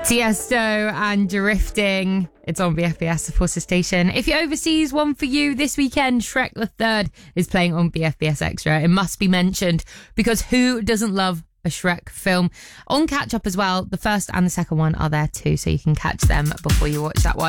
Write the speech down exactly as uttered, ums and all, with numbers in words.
Tiesto and Drifting. It's on B F B S, the Forces Station. If you're overseas, one for you this weekend. Shrek the Third is playing on B F B S Extra. It must be mentioned because who doesn't love a Shrek film? On Catch Up as well, the first and the second one are there too, so you can catch them before you watch that one.